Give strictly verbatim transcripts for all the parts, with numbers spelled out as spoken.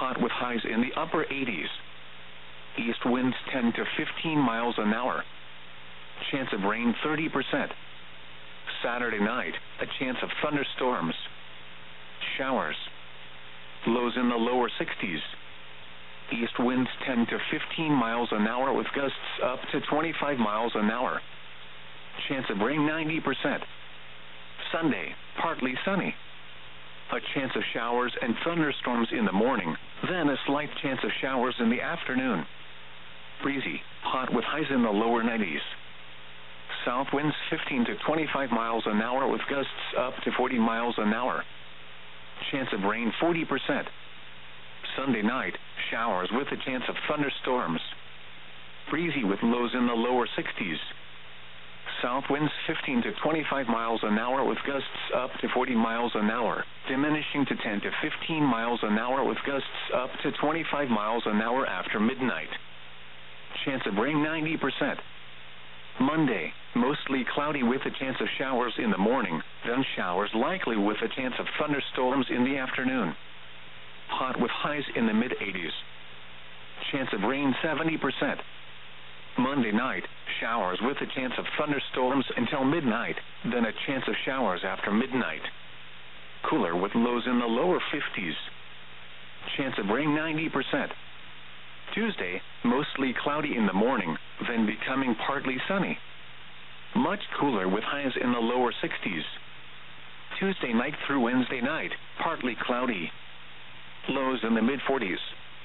hot with highs in the upper eighties. East winds ten to fifteen miles an hour. Chance of rain thirty percent. Saturday night, a chance of thunderstorms. Showers. Lows in the lower sixties. East winds ten to fifteen miles an hour with gusts up to twenty-five miles an hour. Chance of rain ninety percent. Sunday, partly sunny. A chance of showers and thunderstorms in the morning, then a slight chance of showers in the afternoon. Breezy, hot with highs in the lower nineties. South winds fifteen to twenty-five miles an hour with gusts up to forty miles an hour. Chance of rain forty percent. Sunday night, showers with a chance of thunderstorms. Breezy with lows in the lower sixties. South winds fifteen to twenty-five miles an hour with gusts up to forty miles an hour, diminishing to ten to fifteen miles an hour with gusts up to twenty-five miles an hour after midnight. Chance of rain ninety percent. Monday, mostly cloudy with a chance of showers in the morning, then showers likely with a chance of thunderstorms in the afternoon. Hot with highs in the mid-eighties. Chance of rain seventy percent. Monday night, showers with a chance of thunderstorms until midnight, then a chance of showers after midnight. Cooler with lows in the lower fifties. Chance of rain ninety percent. Tuesday, mostly cloudy in the morning, then becoming partly sunny. Much cooler with highs in the lower sixties. Tuesday night through Wednesday night, partly cloudy. Lows in the mid-forties.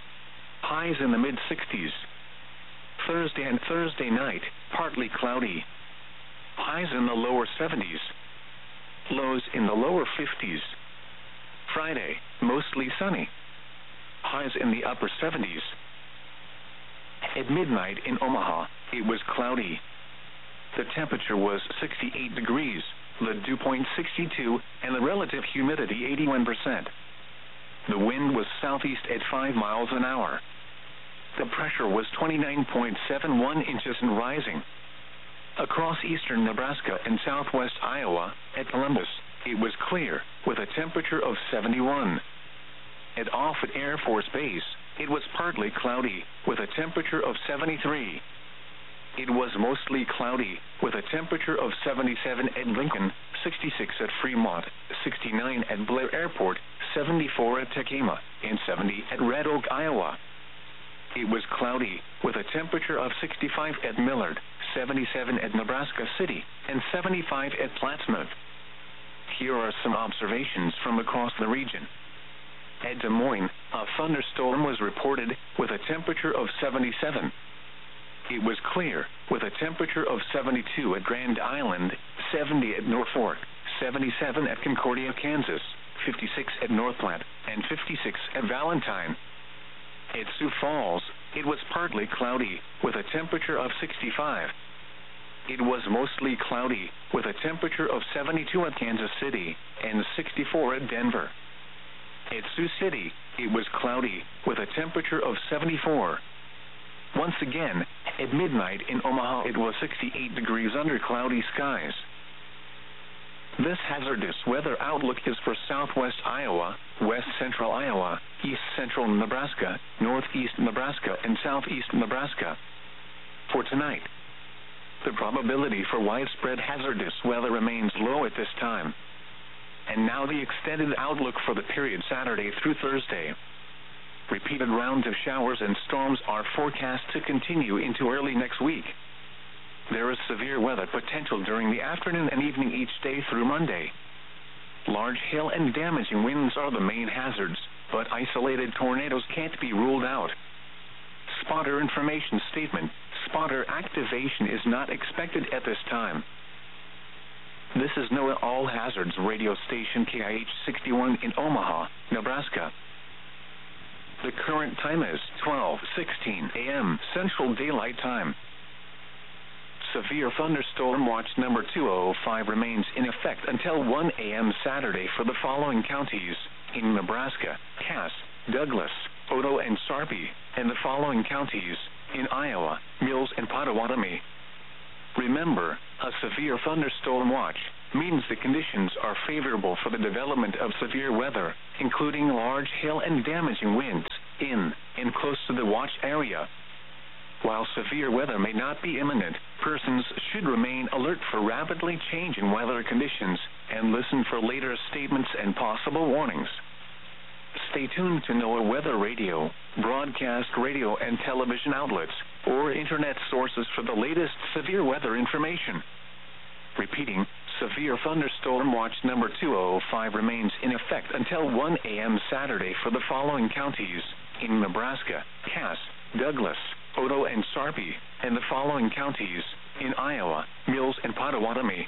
Highs in the mid-sixties. Thursday and Thursday night, partly cloudy. Highs in the lower seventies. Lows in the lower fifties. Friday, mostly sunny. Highs in the upper seventies. At midnight in Omaha, it was cloudy. The temperature was sixty-eight degrees, the dew point sixty-two, and the relative humidity eighty-one percent. The wind was southeast at five miles an hour. The pressure was twenty-nine point seven one inches and rising. Across eastern Nebraska and southwest Iowa, at Columbus, it was clear, with a temperature of seventy-one. At Offutt Air Force Base, it was partly cloudy, with a temperature of seventy-three. It was mostly cloudy, with a temperature of seventy-seven at Lincoln, sixty-six at Fremont, sixty-nine at Blair Airport, seventy-four at Tacoma, and seventy at Red Oak, Iowa. It was cloudy, with a temperature of sixty-five at Millard, seventy-seven at Nebraska City, and seventy-five at Plattsmouth. Here are some observations from across the region. At Des Moines, a thunderstorm was reported, with a temperature of seventy-seven. It was clear, with a temperature of seventy-two at Grand Island, seventy at Norfolk, seventy-seven at Concordia, Kansas, fifty-six at North Platte, and fifty-six at Valentine. At Sioux Falls, it was partly cloudy, with a temperature of sixty-five. It was mostly cloudy, with a temperature of seventy-two at Kansas City, and sixty-four at Denver. At Sioux City, it was cloudy, with a temperature of seventy-four. Once again, at midnight in Omaha, it was sixty-eight degrees under cloudy skies. This hazardous weather outlook is for southwest Iowa, west central Iowa, east central Nebraska, northeast Nebraska, and southeast Nebraska. For tonight, the probability for widespread hazardous weather remains low at this time. And now the extended outlook for the period Saturday through Thursday. Repeated rounds of showers and storms are forecast to continue into early next week. There is severe weather potential during the afternoon and evening each day through Monday. Large hail and damaging winds are the main hazards, but isolated tornadoes can't be ruled out. Spotter information statement: spotter activation is not expected at this time. This is NOAA All Hazards radio station K I H sixty-one in Omaha, Nebraska. The current time is twelve sixteen a m Central Daylight Time. Severe thunderstorm watch number two oh five remains in effect until one a m Saturday for the following counties in Nebraska: Cass, Douglas, Otoe, and Sarpy, and the following counties in Iowa: Mills and Pottawatomie. Remember, a severe thunderstorm watch means the conditions are favorable for the development of severe weather, including large hail and damaging winds, in, and close to the watch area. While severe weather may not be imminent, persons should remain alert for rapidly changing weather conditions and listen for later statements and possible warnings. Stay tuned to NOAA Weather Radio, broadcast radio and television outlets, or internet sources for the latest severe weather information. Repeating, severe thunderstorm watch number two oh five remains in effect until one a m Saturday for the following counties in Nebraska: Cass, Douglas, Otoe, and Sarpy, and the following counties in Iowa: Mills and Potawatomi.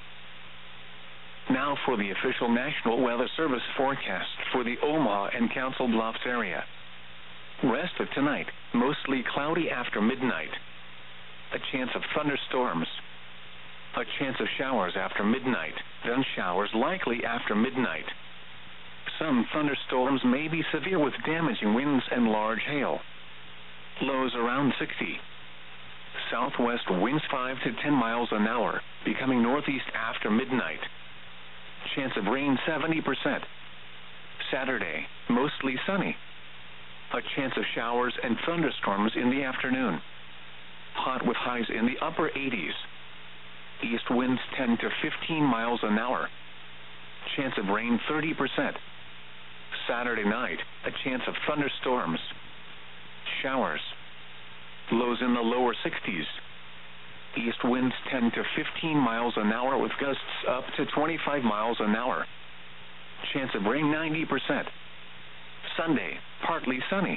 Now for the official National Weather Service forecast for the Omaha and Council Bluffs area. Rest of tonight, mostly cloudy after midnight. A chance of thunderstorms. A chance of showers after midnight, then showers likely after midnight. Some thunderstorms may be severe with damaging winds and large hail. Lows around sixty. Southwest winds five to ten miles an hour, becoming northeast after midnight. Chance of rain seventy percent. Saturday, mostly sunny. A chance of showers and thunderstorms in the afternoon. Hot with highs in the upper eighties. East winds ten to fifteen miles an hour. Chance of rain thirty percent. Saturday night, a chance of thunderstorms. Showers. Lows in the lower sixties. East winds ten to fifteen miles an hour with gusts up to twenty-five miles an hour. Chance of rain ninety percent. Sunday, partly sunny.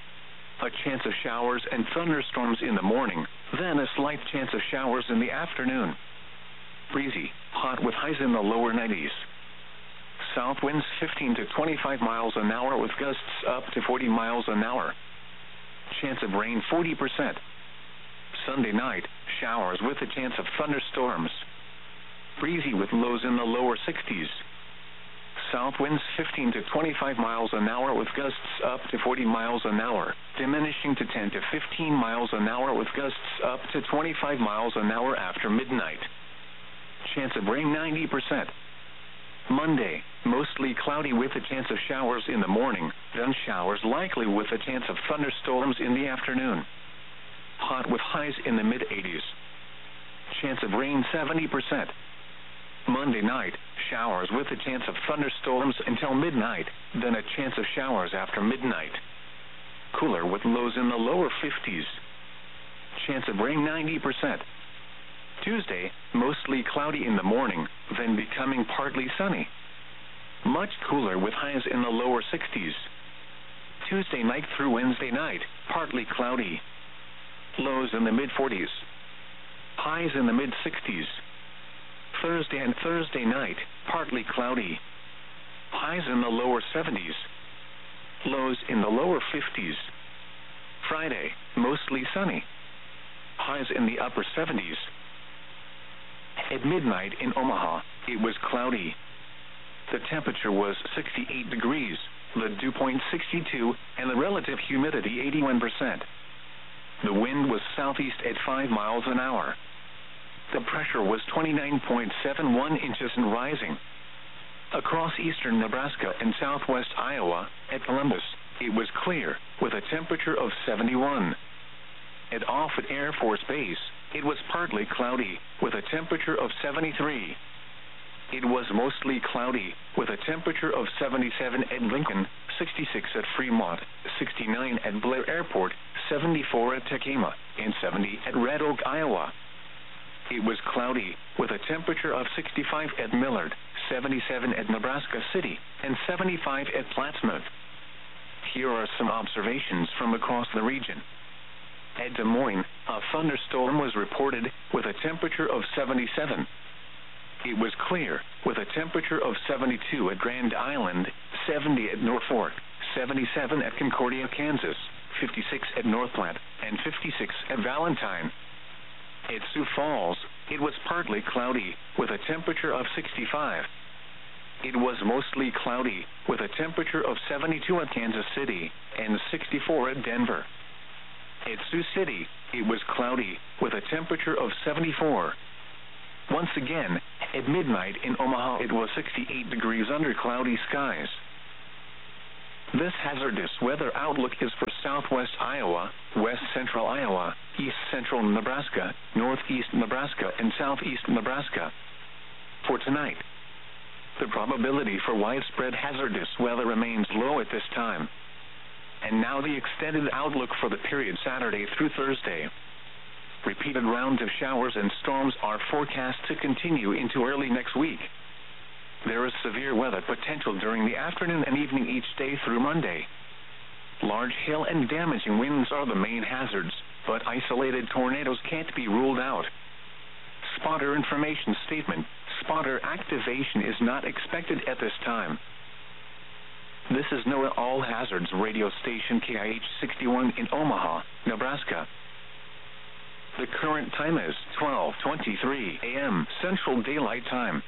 A chance of showers and thunderstorms in the morning, then a slight chance of showers in the afternoon. Breezy, hot with highs in the lower nineties. South winds fifteen to twenty-five miles an hour with gusts up to forty miles an hour. Chance of rain forty percent. Sunday night, showers with a chance of thunderstorms. Breezy with lows in the lower sixties. South winds fifteen to twenty-five miles an hour with gusts up to forty miles an hour, diminishing to ten to fifteen miles an hour with gusts up to twenty-five miles an hour after midnight. Chance of rain ninety percent. Monday, mostly cloudy with a chance of showers in the morning, then showers likely with a chance of thunderstorms in the afternoon. Hot with highs in the mid eighties. Chance of rain seventy percent. Monday night, showers with a chance of thunderstorms until midnight, then a chance of showers after midnight. Cooler with lows in the lower fifties. Chance of rain ninety percent. Tuesday, mostly cloudy in the morning, then becoming partly sunny. Much cooler with highs in the lower sixties. Tuesday night through Wednesday night, partly cloudy. Lows in the mid forties. Highs in the mid sixties. Thursday and Thursday night, partly cloudy. Highs in the lower seventies. Lows in the lower fifties. Friday, mostly sunny. Highs in the upper seventies. At midnight in Omaha, it was cloudy. The temperature was sixty-eight degrees, the dew point sixty-two, and the relative humidity eighty-one percent. The wind was southeast at five miles an hour. The pressure was twenty-nine point seven one inches and rising. Across eastern Nebraska and southwest Iowa, at Columbus, it was clear, with a temperature of seventy-one. At Offutt Air Force Base, it was partly cloudy, with a temperature of seventy-three. It was mostly cloudy, with a temperature of seventy-seven at Lincoln, sixty-six at Fremont, sixty-nine at Blair Airport, seventy-four at Tacoma, and seventy at Red Oak, Iowa. It was cloudy, with a temperature of sixty-five at Millard, seventy-seven at Nebraska City, and seventy-five at Plattsmouth. Here are some observations from across the region. At Des Moines, a thunderstorm was reported with a temperature of seventy-seven. It was clear, with a temperature of seventy-two at Grand Island, seventy at Norfolk, seventy-seven at Concordia, Kansas, fifty-six at North Platte, and fifty-six at Valentine. At Sioux Falls, it was partly cloudy, with a temperature of sixty-five. It was mostly cloudy, with a temperature of seventy-two at Kansas City, and sixty-four at Denver. At Sioux City, it was cloudy, with a temperature of seventy-four. Once again, at midnight in Omaha, it was sixty-eight degrees under cloudy skies. This hazardous weather outlook is for southwest Iowa, west central Iowa, east central Nebraska, northeast Nebraska, and southeast Nebraska. For tonight, the probability for widespread hazardous weather remains low at this time. And now the extended outlook for the period Saturday through Thursday. Repeated rounds of showers and storms are forecast to continue into early next week. There is severe weather potential during the afternoon and evening each day through Monday. Large hail and damaging winds are the main hazards, but isolated tornadoes can't be ruled out. Spotter information statement: spotter activation is not expected at this time. This is NOAA All Hazards radio station K I H sixty-one in Omaha, Nebraska. The current time is twelve twenty-three a m Central Daylight Time.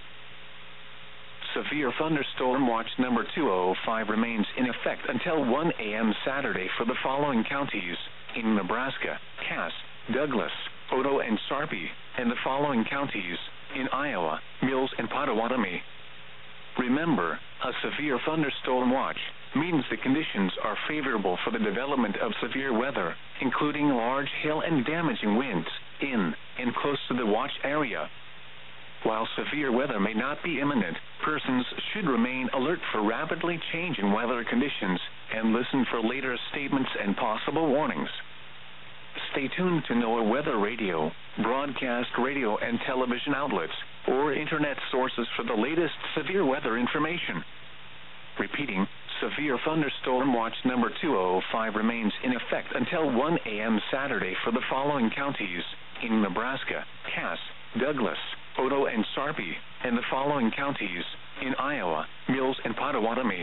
Severe thunderstorm watch number two oh five remains in effect until one a m Saturday for the following counties in Nebraska: Cass, Douglas, Otoe, and Sarpy, and the following counties in Iowa: Mills and Potawatomi. Remember, a severe thunderstorm watch means the conditions are favorable for the development of severe weather, including large hail and damaging winds, in and close to the watch area. While severe weather may not be imminent, persons should remain alert for rapidly changing weather conditions and listen for later statements and possible warnings. Stay tuned to NOAA Weather Radio, broadcast radio and television outlets, or internet sources for the latest severe weather information. Repeating, severe thunderstorm watch number two oh five remains in effect until one a m Saturday for the following counties in Nebraska: Cass, Douglas, Otoe, and Sarpy, and the following counties in Iowa: Mills and Potawatomi.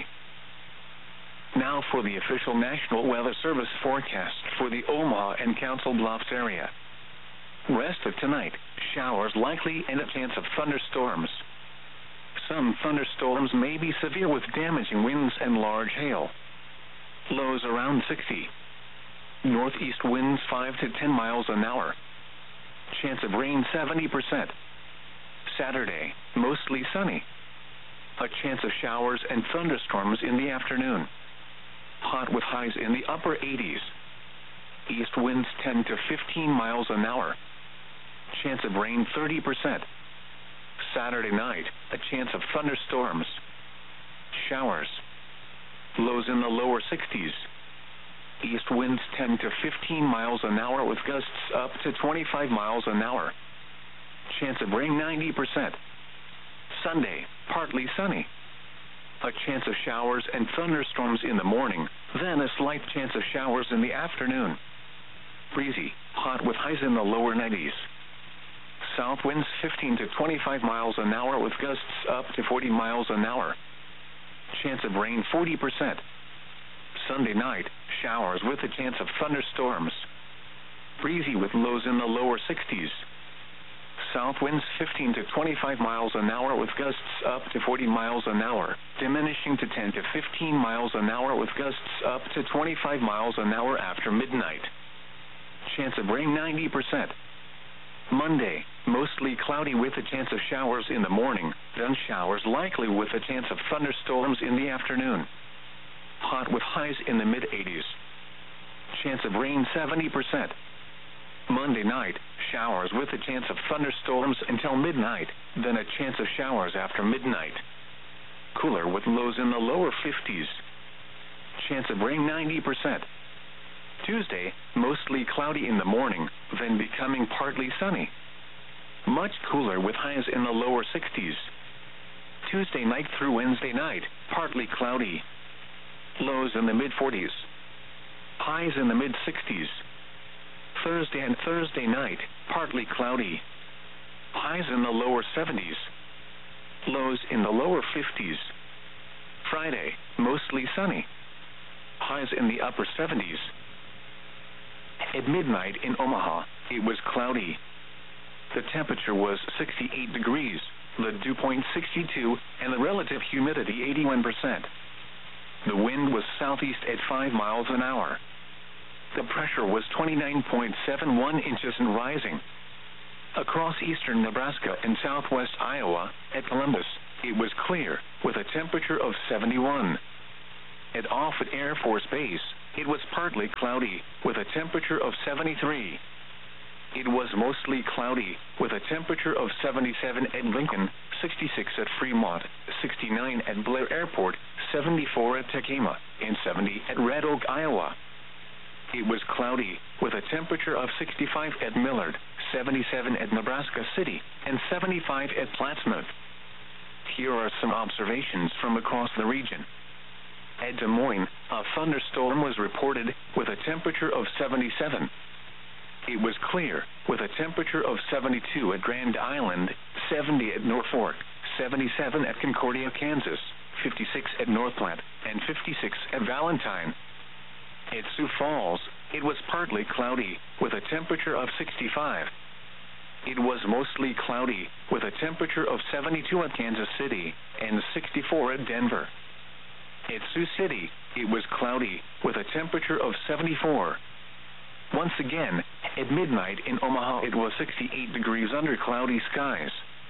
Now for the official National Weather Service forecast for the Omaha and Council Bluffs area. Rest of tonight, showers likely and a chance of thunderstorms. Some thunderstorms may be severe with damaging winds and large hail. Lows around sixty. Northeast winds five to ten miles an hour. Chance of rain seventy percent. Saturday, mostly sunny. A chance of showers and thunderstorms in the afternoon. Hot with highs in the upper eighties. East winds ten to fifteen miles an hour. Chance of rain thirty percent. Saturday night, a chance of thunderstorms. Showers. Lows in the lower sixties. East winds ten to fifteen miles an hour with gusts up to twenty-five miles an hour. Chance of rain ninety percent. Sunday, partly sunny. A chance of showers and thunderstorms in the morning, then a slight chance of showers in the afternoon. Breezy, hot with highs in the lower nineties. South winds fifteen to twenty-five miles an hour with gusts up to forty miles an hour. Chance of rain forty percent. Sunday night, showers with a chance of thunderstorms. Breezy with lows in the lower sixties. South winds fifteen to twenty-five miles an hour with gusts up to forty miles an hour, diminishing to ten to fifteen miles an hour with gusts up to twenty-five miles an hour after midnight. Chance of rain ninety percent. Monday, mostly cloudy with a chance of showers in the morning, then showers likely with a chance of thunderstorms in the afternoon. Hot with highs in the mid eighties. Chance of rain seventy percent. Monday night, showers with a chance of thunderstorms until midnight, then a chance of showers after midnight. Cooler with lows in the lower fifties. Chance of rain ninety percent. Tuesday, mostly cloudy in the morning, then becoming partly sunny. Much cooler with highs in the lower sixties. Tuesday night through Wednesday night, partly cloudy. Lows in the mid forties. Highs in the mid sixties. Thursday and Thursday night, partly cloudy. Highs in the lower seventies. Lows in the lower fifties. Friday, mostly sunny. Highs in the upper seventies. At midnight in Omaha, it was cloudy. The temperature was sixty-eight degrees, the dew point sixty-two, and the relative humidity eighty-one percent. The wind was southeast at five miles an hour. The pressure was twenty-nine point seven one inches and rising. Across eastern Nebraska and southwest Iowa, at Columbus, it was clear, with a temperature of seventy-one. At Offutt Air Force Base, it was partly cloudy, with a temperature of seventy-three. It was mostly cloudy, with a temperature of seventy-seven at Lincoln, sixty-six at Fremont, sixty-nine at Blair Airport, seventy-four at Tacoma, and seventy at Red Oak, Iowa. It was cloudy, with a temperature of sixty-five at Millard, seventy-seven at Nebraska City, and seventy-five at Plattsmouth. Here are some observations from across the region. At Des Moines, a thunderstorm was reported, with a temperature of seventy-seven. It was clear, with a temperature of seventy-two at Grand Island, seventy at Norfolk, seventy-seven at Concordia, Kansas, fifty-six at North Platte, and fifty-six at Valentine. At Sioux Falls, it was partly cloudy, with a temperature of sixty-five. It was mostly cloudy, with a temperature of seventy-two at Kansas City, and sixty-four at Denver. At Sioux City, it was cloudy, with a temperature of seventy-four. Once again, at midnight in Omaha, it was sixty-eight degrees under cloudy skies.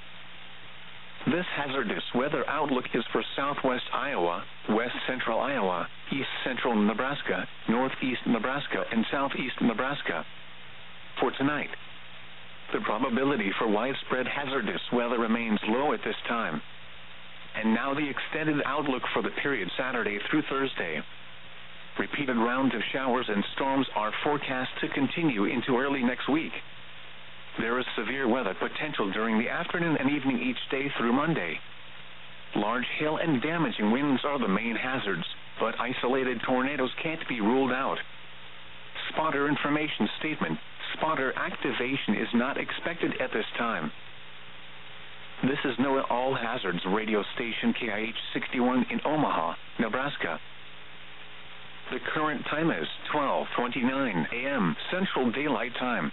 This hazardous weather outlook is for southwest Iowa, west central Iowa, east central Nebraska, northeast Nebraska, and southeast Nebraska. For tonight, the probability for widespread hazardous weather remains low at this time. And now the extended outlook for the period Saturday through Thursday. Repeated rounds of showers and storms are forecast to continue into early next week. There is severe weather potential during the afternoon and evening each day through Monday. Large hail and damaging winds are the main hazards, but isolated tornadoes can't be ruled out. Spotter information statement: spotter activation is not expected at this time. This is NOAA All Hazards radio station K I H sixty-one in Omaha, Nebraska. The current time is twelve twenty-nine a m Central Daylight Time.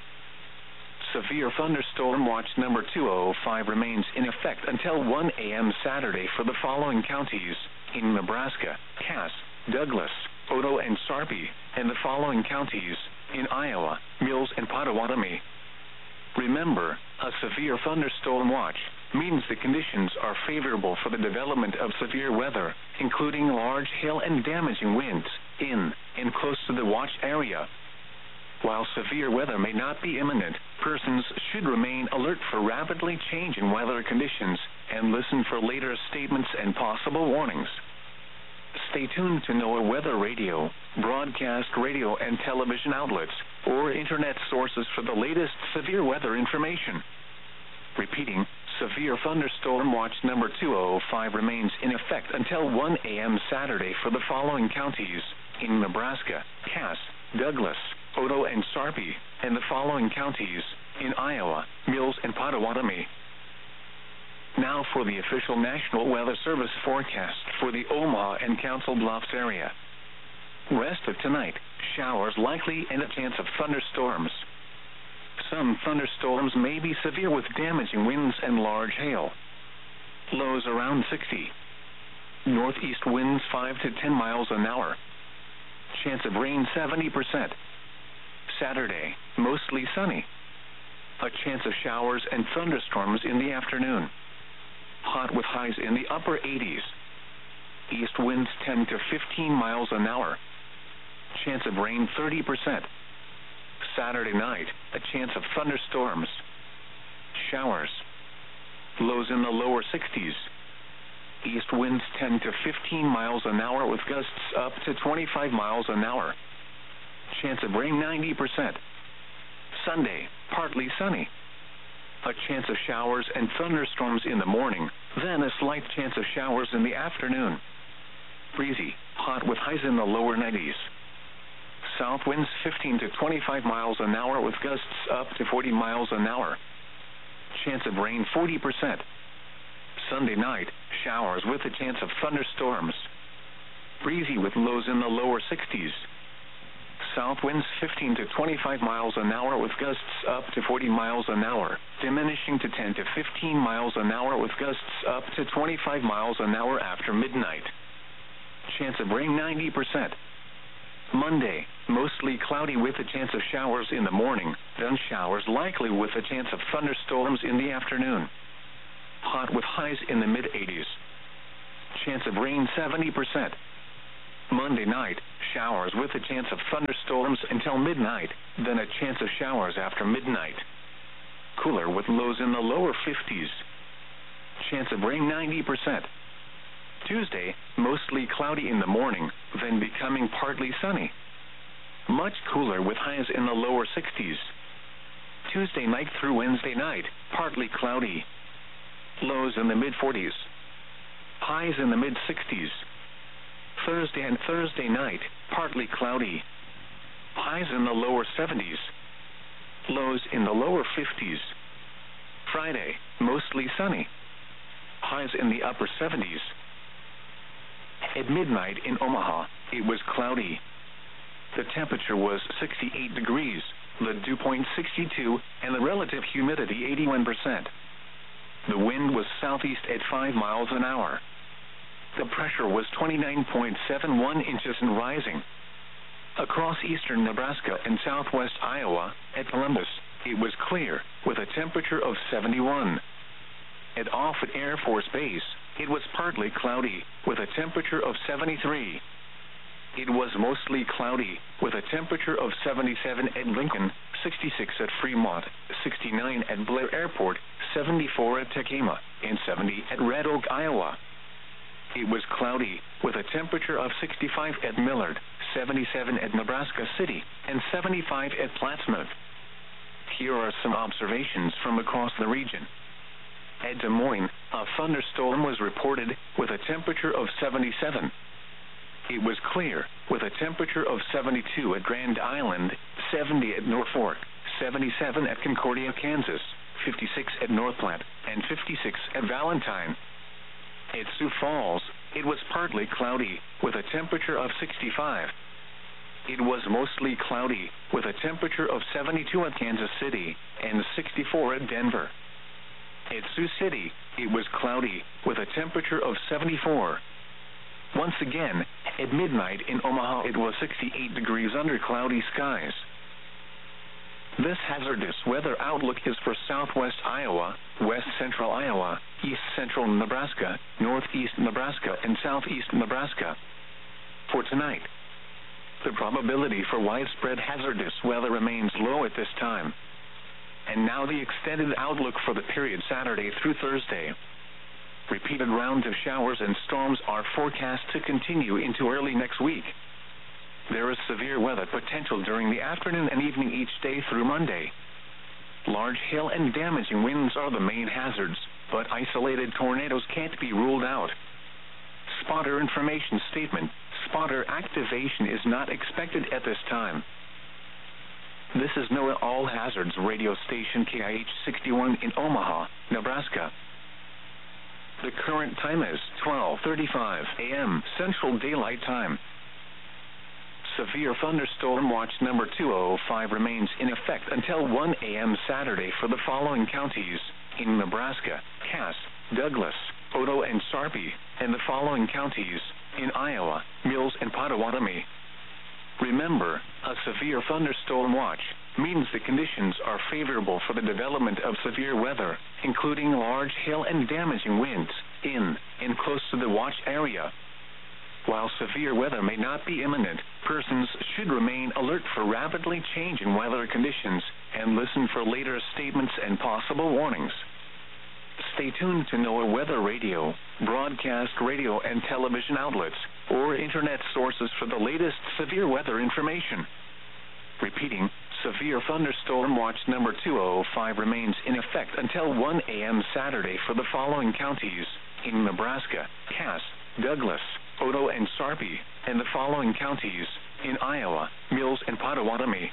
Severe thunderstorm watch number two oh five remains in effect until one a m Saturday for the following counties in Nebraska: Cass, Douglas, Otoe, and Sarpy, and the following counties in Iowa: Mills and Potawatomi. Remember, a severe thunderstorm watch means the conditions are favorable for the development of severe weather, including large hail and damaging winds, in and close to the watch area. While severe weather may not be imminent, persons should remain alert for rapidly changing weather conditions and listen for later statements and possible warnings. Stay tuned to NOAA Weather Radio, broadcast radio and television outlets, or internet sources for the latest severe weather information. Repeating, severe thunderstorm watch number two oh five remains in effect until one a m Saturday for the following counties in Nebraska: Cass, Douglas, Otoe, and Sarpy, and the following counties in Iowa: Mills and Potawatomi. Now for the official National Weather Service forecast for the Omaha and Council Bluffs area. Rest of tonight, showers likely and a chance of thunderstorms. Some thunderstorms may be severe with damaging winds and large hail. Lows around sixty. Northeast winds five to ten miles an hour. Chance of rain seventy percent. Saturday, mostly sunny. A chance of showers and thunderstorms in the afternoon. Hot with highs in the upper eighties. East winds ten to fifteen miles an hour. Chance of rain thirty percent. Saturday night, a chance of thunderstorms. Showers. Lows in the lower sixties. East winds ten to fifteen miles an hour with gusts up to twenty-five miles an hour. Chance of rain ninety percent. Sunday, partly sunny. A chance of showers and thunderstorms in the morning, then a slight chance of showers in the afternoon. Breezy, hot with highs in the lower nineties. South winds fifteen to twenty-five miles an hour with gusts up to forty miles an hour. Chance of rain forty percent. Sunday night, showers with a chance of thunderstorms. Breezy with lows in the lower sixties. South winds fifteen to twenty-five miles an hour with gusts up to forty miles an hour, diminishing to ten to fifteen miles an hour with gusts up to twenty-five miles an hour after midnight. Chance of rain ninety percent. Monday, mostly cloudy with a chance of showers in the morning, then showers likely with a chance of thunderstorms in the afternoon. Hot with highs in the mid eighties. Chance of rain seventy percent. Monday night, showers with a chance of thunderstorms until midnight, then a chance of showers after midnight. Cooler with lows in the lower fifties. Chance of rain ninety percent. Tuesday, mostly cloudy in the morning, then becoming partly sunny. Much cooler with highs in the lower sixties. Tuesday night through Wednesday night, partly cloudy. Lows in the mid forties. Highs in the mid sixties. Thursday and Thursday night, partly cloudy. Highs in the lower seventies. Lows in the lower fifties. Friday, mostly sunny. Highs in the upper seventies. At midnight in Omaha, it was cloudy. The temperature was sixty-eight degrees, the dew point sixty-two, and the relative humidity eighty-one percent. The wind was southeast at five miles an hour. The pressure was twenty-nine point seven one inches and rising. Across eastern Nebraska and southwest Iowa, at Columbus, it was clear, with a temperature of seventy-one. At Offutt Air Force Base, it was partly cloudy, with a temperature of seventy-three. It was mostly cloudy, with a temperature of seventy-seven at Lincoln, sixty-six at Fremont, sixty-nine at Blair Airport, seventy-four at Tekema, and seventy at Red Oak, Iowa. It was cloudy, with a temperature of sixty-five at Millard, seventy-seven at Nebraska City, and seventy-five at Plattsmouth. Here are some observations from across the region. At Des Moines, a thunderstorm was reported, with a temperature of seventy-seven. It was clear, with a temperature of seventy-two at Grand Island, seventy at Norfolk, seventy-seven at Concordia, Kansas, fifty-six at North Platte, and fifty-six at Valentine. At Sioux Falls, it was partly cloudy, with a temperature of sixty-five. It was mostly cloudy, with a temperature of seventy-two at Kansas City, and sixty-four at Denver. At Sioux City, it was cloudy, with a temperature of seventy-four. Once again, at midnight in Omaha, it was sixty-eight degrees under cloudy skies. This hazardous weather outlook is for southwest Iowa, west central Iowa, east central Nebraska, northeast Nebraska, and southeast Nebraska. For tonight, the probability for widespread hazardous weather remains low at this time. And now the extended outlook for the period Saturday through Thursday. Repeated rounds of showers and storms are forecast to continue into early next week. There is severe weather potential during the afternoon and evening each day through Monday. Large hail and damaging winds are the main hazards, but isolated tornadoes can't be ruled out. Spotter information statement: spotter activation is not expected at this time. This is NOAA All Hazards radio station K I H sixty-one in Omaha, Nebraska. The current time is twelve thirty-five a m Central Daylight Time. Severe thunderstorm watch number two oh five remains in effect until one a m Saturday for the following counties in Nebraska: Cass, Douglas, Otoe, and Sarpy, and the following counties in Iowa: Mills and Potawatomi. Remember, a severe thunderstorm watch means the conditions are favorable for the development of severe weather, including large hail and damaging winds, in and close to the watch area. While severe weather may not be imminent, persons should remain alert for rapidly changing weather conditions and listen for later statements and possible warnings. Stay tuned to NOAA Weather Radio, broadcast radio and television outlets, or internet sources for the latest severe weather information. Repeating, severe thunderstorm watch number two oh five remains in effect until one a m Saturday for the following counties in Nebraska: Cass, Douglas, Otoe, and Sarpy, and the following counties in Iowa: Mills and Potawatomi.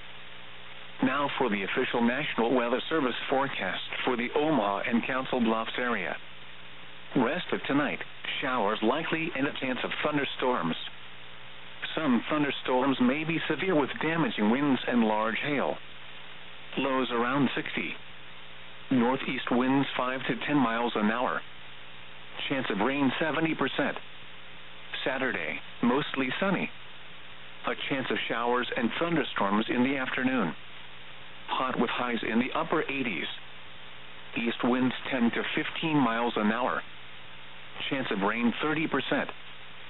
Now for the official National Weather Service forecast for the Omaha and Council Bluffs area. Rest of tonight, showers likely and a chance of thunderstorms. Some thunderstorms may be severe with damaging winds and large hail. Lows around sixty. Northeast winds five to ten miles an hour. Chance of rain seventy percent. Saturday, mostly sunny. A chance of showers and thunderstorms in the afternoon. Hot with highs in the upper eighties. East winds ten to fifteen miles an hour. Chance of rain thirty percent.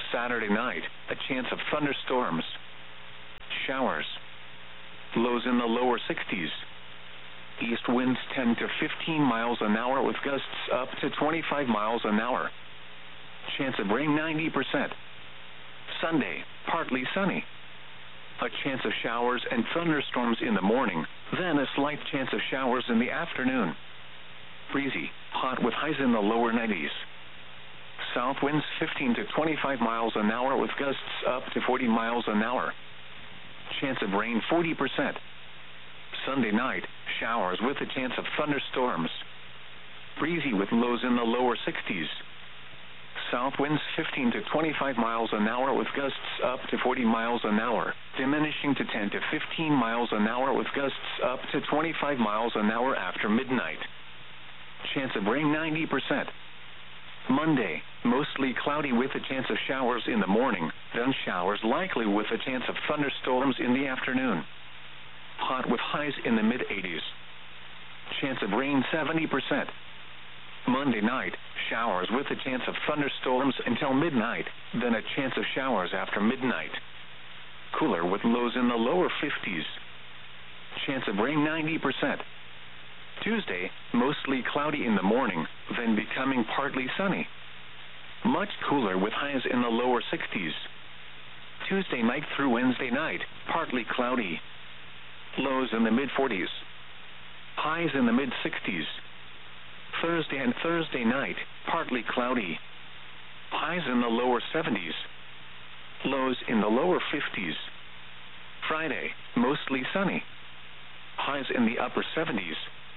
Saturday night, a chance of thunderstorms. Showers. Lows in the lower sixties. East winds ten to fifteen miles an hour with gusts up to twenty-five miles an hour. Chance of rain ninety percent. Sunday, partly sunny. A chance of showers and thunderstorms in the morning, then a slight chance of showers in the afternoon. Breezy, hot with highs in the lower nineties. South winds fifteen to twenty-five miles an hour with gusts up to forty miles an hour. Chance of rain forty percent. Sunday night, showers with a chance of thunderstorms. Breezy with lows in the lower sixties. South winds fifteen to twenty-five miles an hour with gusts up to forty miles an hour, diminishing to ten to fifteen miles an hour with gusts up to twenty-five miles an hour after midnight. Chance of rain ninety percent. Monday, mostly cloudy with a chance of showers in the morning, then showers likely with a chance of thunderstorms in the afternoon. Hot with highs in the mid-eighties. Chance of rain seventy percent. Monday night, showers with a chance of thunderstorms until midnight, then a chance of showers after midnight. Cooler with lows in the lower fifties. Chance of rain ninety percent. Tuesday, mostly cloudy in the morning, then becoming partly sunny. Much cooler with highs in the lower sixties. Tuesday night through Wednesday night, partly cloudy. Lows in the mid-forties. Highs in the mid-sixties. Thursday and Thursday night, partly cloudy. Highs in the lower seventies. Lows in the lower fifties. Friday, mostly sunny. Highs in the upper seventies.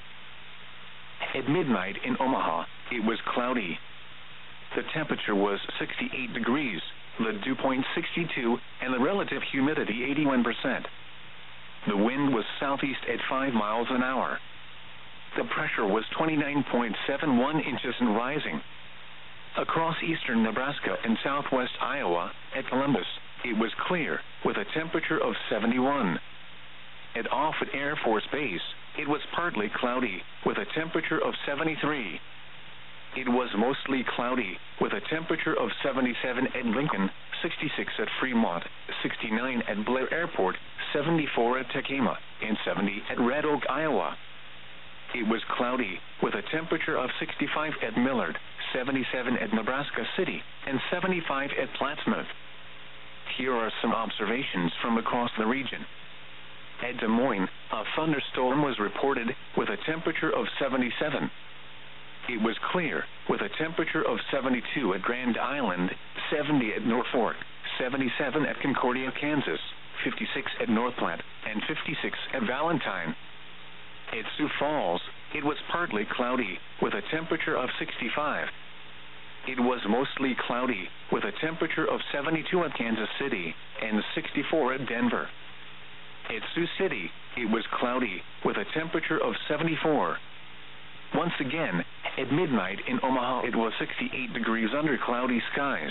At midnight in Omaha, it was cloudy. The temperature was sixty-eight degrees, the dew point sixty-two, and the relative humidity eighty-one percent. The wind was southeast at five miles an hour. The pressure was twenty-nine point seven one inches and rising. Across eastern Nebraska and southwest Iowa, at Columbus, it was clear, with a temperature of seventy-one. At Offutt Air Force Base, it was partly cloudy, with a temperature of seventy-three. It was mostly cloudy, with a temperature of seventy-seven at Lincoln, sixty-six at Fremont, sixty-nine at Blair Airport, seventy-four at Tekema, and seventy at Red Oak, Iowa. It was cloudy, with a temperature of sixty-five at Millard, seventy-seven at Nebraska City, and seventy-five at Plattsmouth. Here are some observations from across the region. At Des Moines, a thunderstorm was reported, with a temperature of seventy-seven. It was clear, with a temperature of seventy-two at Grand Island, seventy at Norfolk, seventy-seven at Concordia, Kansas, fifty-six at North Platte, and fifty-six at Valentine. At Sioux Falls, it was partly cloudy, with a temperature of sixty-five. It was mostly cloudy, with a temperature of seventy-two at Kansas City, and sixty-four at Denver. At Sioux City, it was cloudy, with a temperature of seventy-four. Once again, at midnight in Omaha it was sixty-eight degrees under cloudy skies.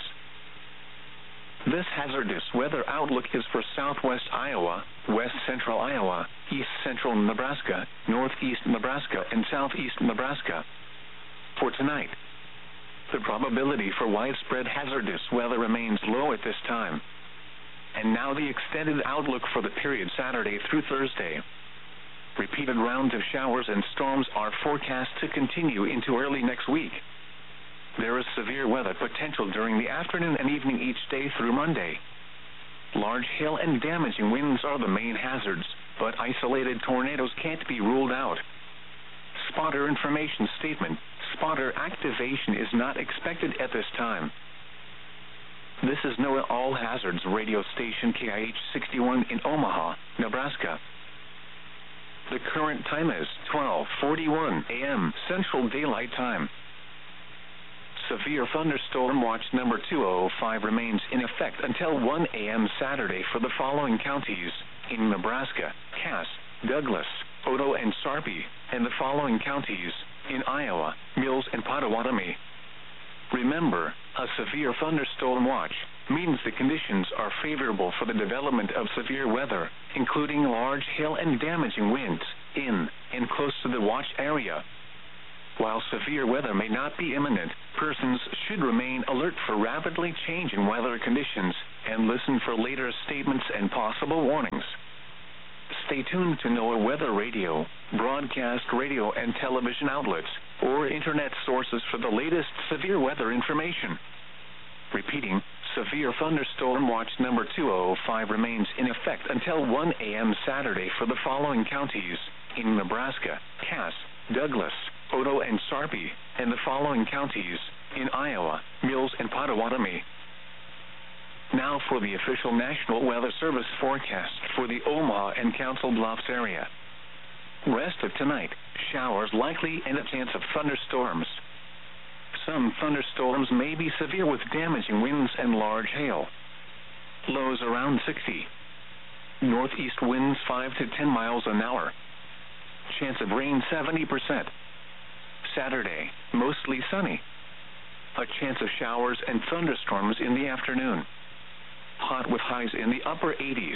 This hazardous weather outlook is for southwest Iowa, west central Iowa, east central Nebraska, northeast Nebraska, and southeast Nebraska. For tonight, the probability for widespread hazardous weather remains low at this time. And now the extended outlook for the period Saturday through Thursday. Repeated rounds of showers and storms are forecast to continue into early next week. There is severe weather potential during the afternoon and evening each day through Monday. Large hail and damaging winds are the main hazards, but isolated tornadoes can't be ruled out. Spotter information statement: spotter activation is not expected at this time. This is NOAA All Hazards radio station K I H sixty-one in Omaha, Nebraska. The current time is twelve forty-one a m Central Daylight Time. Severe thunderstorm watch number two oh five remains in effect until one a m Saturday for the following counties in Nebraska: Cass, Douglas, Otoe, and Sarpy, and the following counties in Iowa: Mills and Potawatomi. Remember, a severe thunderstorm watch means the conditions are favorable for the development of severe weather, including large hail and damaging winds, in and close to the watch area. While severe weather may not be imminent, persons should remain alert for rapidly changing weather conditions and listen for later statements and possible warnings. Stay tuned to NOAA Weather Radio, broadcast radio and television outlets, or internet sources for the latest severe weather information. Repeating, Severe Thunderstorm Watch number two oh five remains in effect until one a m Saturday for the following counties in Nebraska: Cass, Douglas, Otoe, and Sarpy, and the following counties in Iowa: Mills and Potawatomi. Now for the official National Weather Service forecast for the Omaha and Council Bluffs area. Rest of tonight, showers likely and a chance of thunderstorms. Some thunderstorms may be severe with damaging winds and large hail. Lows around sixty. Northeast winds five to ten miles an hour. Chance of rain seventy percent. Saturday, mostly sunny. A chance of showers and thunderstorms in the afternoon. Hot with highs in the upper eighties.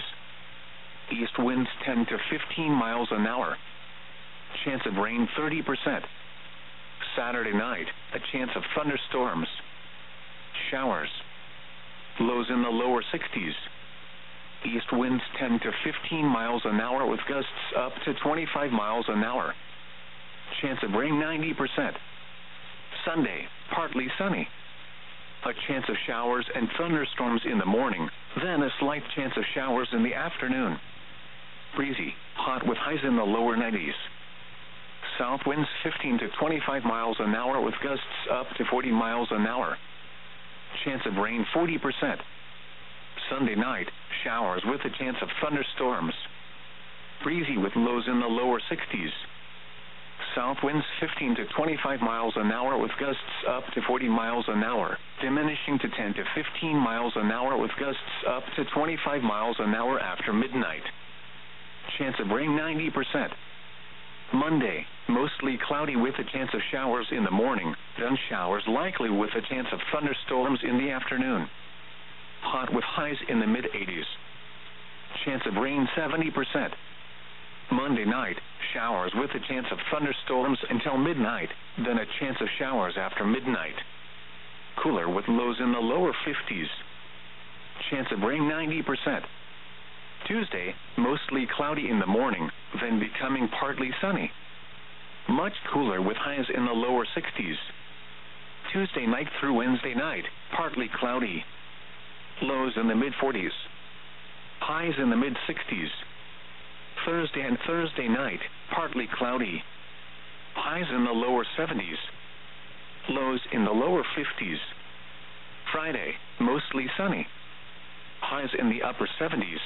East winds ten to fifteen miles an hour. Chance of rain thirty percent. Saturday night, a chance of thunderstorms. Showers. Lows in the lower sixties. East winds ten to fifteen miles an hour with gusts up to twenty-five miles an hour. Chance of rain ninety percent. Sunday, partly sunny. A chance of showers and thunderstorms in the morning, then a slight chance of showers in the afternoon. Breezy, hot with highs in the lower nineties. South winds fifteen to twenty-five miles an hour with gusts up to forty miles an hour. Chance of rain forty percent. Sunday night, showers with a chance of thunderstorms. Breezy with lows in the lower sixties. South winds fifteen to twenty-five miles an hour with gusts up to forty miles an hour, diminishing to ten to fifteen miles an hour with gusts up to twenty-five miles an hour after midnight. Chance of rain ninety percent. Monday, mostly cloudy with a chance of showers in the morning, then showers likely with a chance of thunderstorms in the afternoon. Hot with highs in the mid eighties. Chance of rain seventy percent. Monday night, showers with a chance of thunderstorms until midnight, then a chance of showers after midnight. Cooler with lows in the lower fifties. Chance of rain ninety percent. Tuesday, mostly cloudy in the morning, then becoming partly sunny. Much cooler with highs in the lower sixties. Tuesday night through Wednesday night, partly cloudy. Lows in the mid forties. Highs in the mid sixties. Thursday and Thursday night, partly cloudy. Highs in the lower seventies. Lows in the lower fifties. Friday, mostly sunny. Highs in the upper seventies.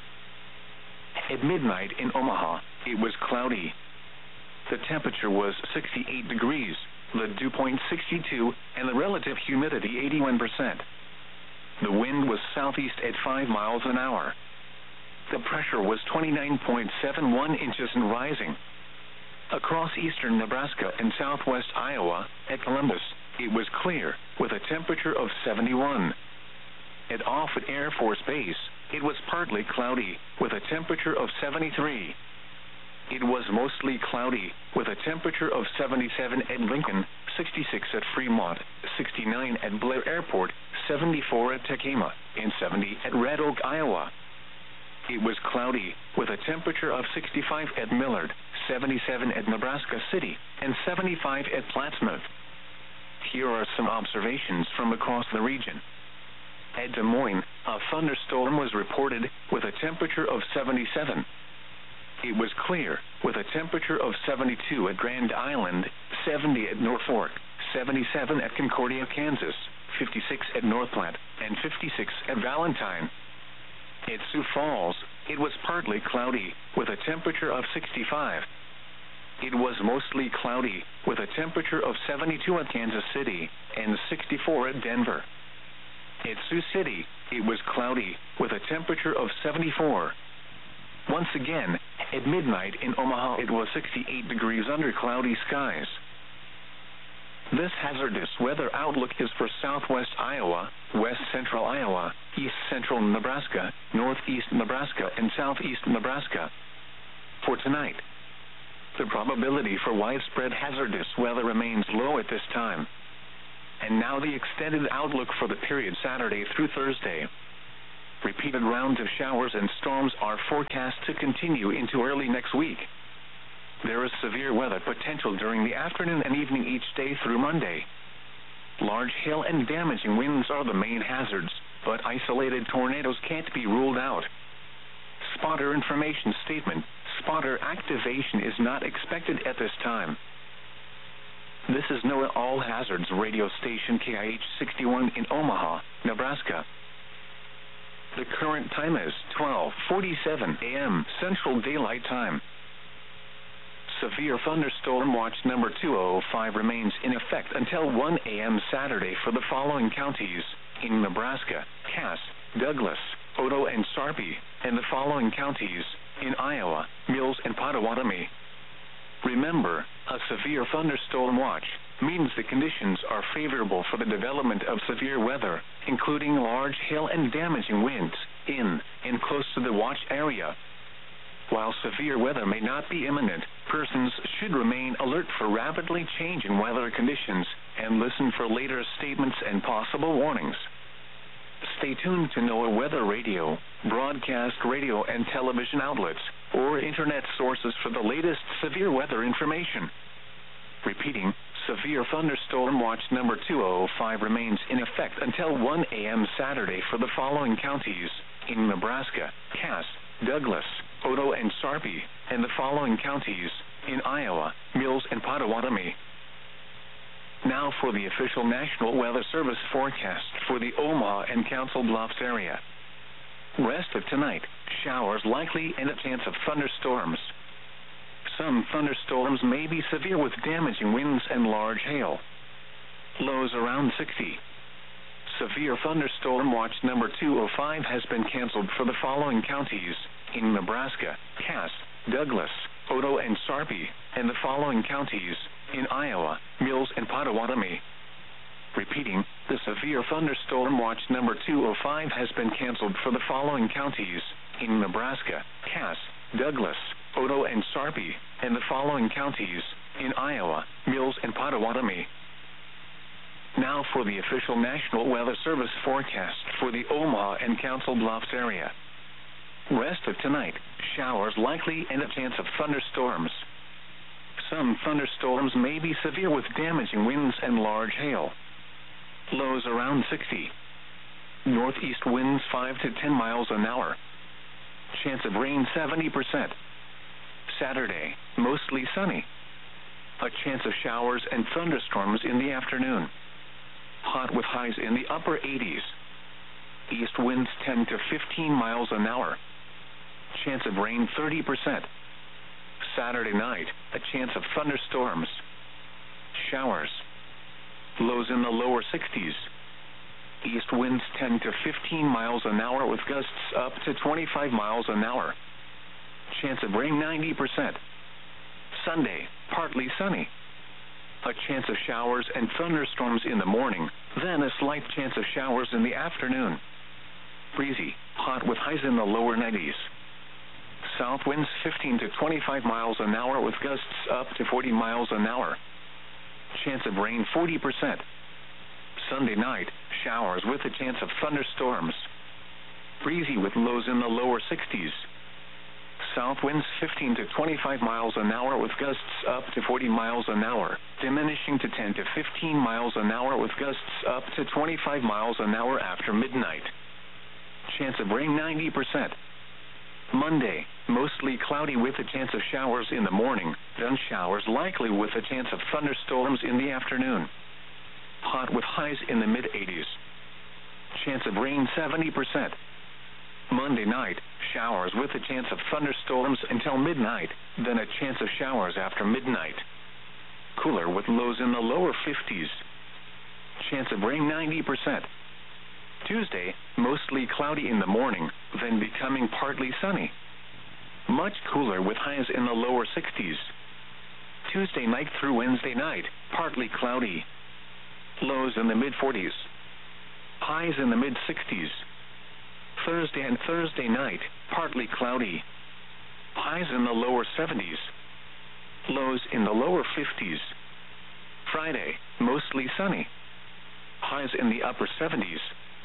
At midnight in Omaha, it was cloudy. The temperature was sixty-eight degrees, the dew point sixty-two, and the relative humidity eighty-one percent. The wind was southeast at five miles an hour. The pressure was twenty-nine point seven one inches and rising. Across eastern Nebraska and southwest Iowa, at Columbus, it was clear, with a temperature of seventy-one. At Offutt Air Force Base, it was partly cloudy, with a temperature of seventy-three. It was mostly cloudy, with a temperature of seventy-seven at Lincoln, sixty-six at Fremont, sixty-nine at Blair Airport, seventy-four at Tekema, and seventy at Red Oak, Iowa. It was cloudy, with a temperature of sixty-five at Millard, seventy-seven at Nebraska City, and seventy-five at Plattsmouth. Here are some observations from across the region. At Des Moines, a thunderstorm was reported with a temperature of seventy-seven. It was clear, with a temperature of seventy-two at Grand Island, seventy at Norfolk, seventy-seven at Concordia, Kansas, fifty-six at North Platte, and fifty-six at Valentine. At Sioux Falls, it was partly cloudy, with a temperature of sixty-five. It was mostly cloudy, with a temperature of seventy-two at Kansas City, and sixty-four at Denver. At Sioux City, it was cloudy, with a temperature of seventy-four. Once again, at midnight in Omaha, it was sixty-eight degrees under cloudy skies. This hazardous weather outlook is for southwest Iowa, west central Iowa, east central Nebraska, northeast Nebraska, and southeast Nebraska. For tonight, The probability for widespread hazardous weather remains low at this time. And now the extended outlook for the period Saturday through Thursday. Repeated rounds of showers and storms are forecast to continue into early next week. There is severe weather potential during the afternoon and evening each day through Monday. Large hail and damaging winds are the main hazards, but isolated tornadoes can't be ruled out. Spotter information statement: spotter activation is not expected at this time. This is NOAA All Hazards radio station K I H sixty-one in Omaha, Nebraska. The current time is twelve forty-seven a m Central Daylight Time. Severe thunderstorm watch number two oh five remains in effect until one a m Saturday for the following counties in Nebraska: Cass, Douglas, Otoe, and Sarpy, and the following counties in Iowa: Mills and Potawatomi. Remember, a severe thunderstorm watch means the conditions are favorable for the development of severe weather, including large hail and damaging winds in and close to the watch area. While severe weather may not be imminent, persons should remain alert for rapidly changing weather conditions and listen for later statements and possible warnings. Stay tuned to NOAA Weather Radio, broadcast radio and television outlets, or internet sources for the latest severe weather information. Repeating, severe thunderstorm watch number two oh five remains in effect until one a m Saturday for the following counties in Nebraska: Cass, Douglas, Otoe, and Sarpy, and the following counties in Iowa: Mills and Potawatomi. Now for the official National Weather Service forecast for the Omaha and Council Bluffs area. Rest of tonight, showers likely and a chance of thunderstorms. Some thunderstorms may be severe with damaging winds and large hail. Lows around sixty. Severe thunderstorm watch number two oh five has been canceled for the following counties in Nebraska: Cass, Douglas, Otoe, and Sarpy, and the following counties in Iowa: Mills and Potawatomi. Repeating, the severe thunderstorm watch number two oh five has been canceled for the following counties in Nebraska: Cass, Douglas, Otoe, and Sarpy, and the following counties in Iowa: Mills and Potawatomi. Now for the official National Weather Service forecast for the Omaha and Council Bluffs area. Rest of tonight, showers likely and a chance of thunderstorms. Some thunderstorms may be severe with damaging winds and large hail. Lows around sixty. Northeast winds five to ten miles an hour. Chance of rain seventy percent. Saturday, mostly sunny. A chance of showers and thunderstorms in the afternoon. Hot with highs in the upper eighties. East winds ten to fifteen miles an hour. Chance of rain thirty percent. Saturday night, a chance of thunderstorms. Showers. Lows in the lower sixties. East winds ten to fifteen miles an hour with gusts up to twenty-five miles an hour. Chance of rain ninety percent. Sunday, partly sunny. A chance of showers and thunderstorms in the morning, then a slight chance of showers in the afternoon. Breezy, hot with highs in the lower nineties. South winds fifteen to twenty-five miles an hour with gusts up to forty miles an hour. Chance of rain forty percent. Sunday night, showers with a chance of thunderstorms. Breezy with lows in the lower sixties. South winds fifteen to twenty-five miles an hour with gusts up to forty miles an hour, diminishing to ten to fifteen miles an hour with gusts up to twenty-five miles an hour after midnight. Chance of rain ninety percent. Monday, mostly cloudy with a chance of showers in the morning, then showers likely with a chance of thunderstorms in the afternoon. Hot with highs in the mid eighties. Chance of rain seventy percent. Monday night, showers with a chance of thunderstorms until midnight, then a chance of showers after midnight. Cooler with lows in the lower fifties. Chance of rain ninety percent. Tuesday, mostly cloudy in the morning, then becoming partly sunny. Much cooler with highs in the lower sixties. Tuesday night through Wednesday night, partly cloudy. Lows in the mid forties. Highs in the mid sixties. Thursday and Thursday night, partly cloudy. Highs in the lower seventies. lows in the lower fifties. Friday, mostly sunny, highs in the upper seventies.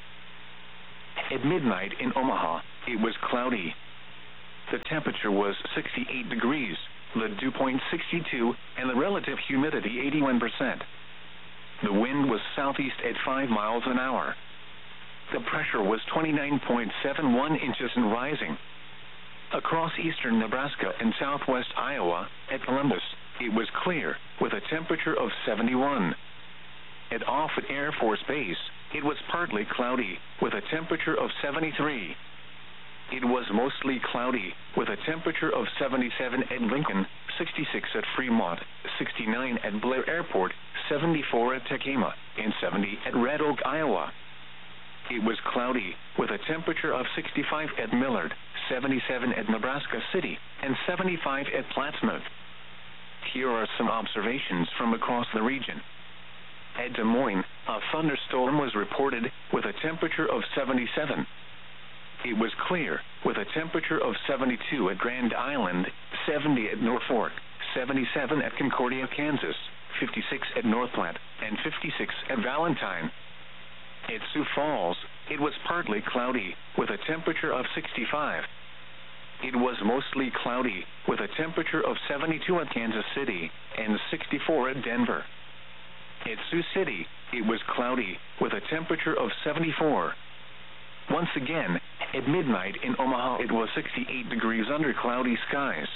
At midnight in Omaha, it was cloudy. The temperature was sixty-eight degrees, the dew point sixty-two, and the relative humidity eighty-one percent. The wind was southeast at five miles an hour. The pressure was twenty-nine point seven one inches and rising. Across eastern Nebraska and southwest Iowa, at Columbus, it was clear, with a temperature of seventy-one. At Offutt Air Force Base, it was partly cloudy, with a temperature of seventy-three. It was mostly cloudy, with a temperature of seventy-seven at Lincoln, sixty-six at Fremont, sixty-nine at Blair Airport, seventy-four at Tekema, and seventy at Red Oak, Iowa. It was cloudy, with a temperature of sixty-five at Millard, seventy-seven at Nebraska City, and seventy-five at Plattsmouth. Here are some observations from across the region. At Des Moines, a thunderstorm was reported, with a temperature of seventy-seven. It was clear, with a temperature of seventy-two at Grand Island, seventy at Norfolk, seventy-seven at Concordia, Kansas, fifty-six at North Platte, and fifty-six at Valentine. At Sioux Falls, it was partly cloudy, with a temperature of sixty-five. It was mostly cloudy, with a temperature of seventy-two at Kansas City, and sixty-four at Denver. At Sioux City, it was cloudy, with a temperature of seventy-four. Once again, at midnight in Omaha, it was sixty-eight degrees under cloudy skies.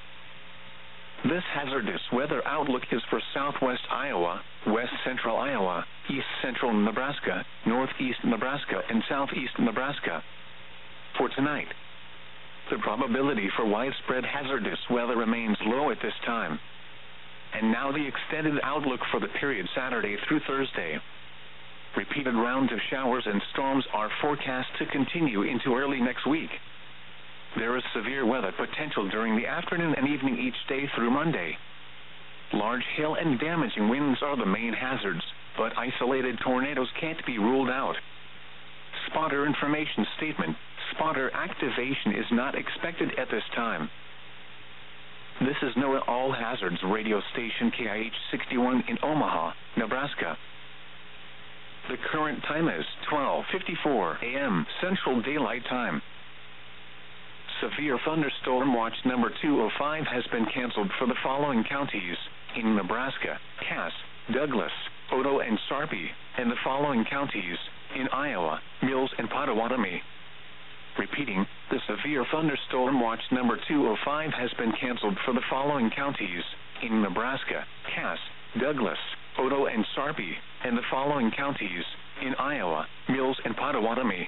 This hazardous weather outlook is for southwest Iowa, west central Iowa, east central Nebraska, northeast Nebraska, and southeast Nebraska. For tonight, the probability for widespread hazardous weather remains low at this time. And now the extended outlook for the period Saturday through Thursday. Repeated rounds of showers and storms are forecast to continue into early next week. There is severe weather potential during the afternoon and evening each day through Monday. Large hail and damaging winds are the main hazards, but isolated tornadoes can't be ruled out. Spotter information statement: spotter activation is not expected at this time. This is NOAA All Hazards radio station K I H sixty-one in Omaha, Nebraska. The current time is twelve fifty-four a m Central Daylight Time. Severe thunderstorm watch number two oh five has been canceled for the following counties in Nebraska: Cass, Douglas, Otoe, and Sarpy, and the following counties in Iowa: Mills and Pottawatomie. Repeating, the severe thunderstorm watch number two oh five has been canceled for the following counties in Nebraska: Cass, Douglas, Otoe, and Sarpy, and the following counties in Iowa: Mills and Pottawatomie.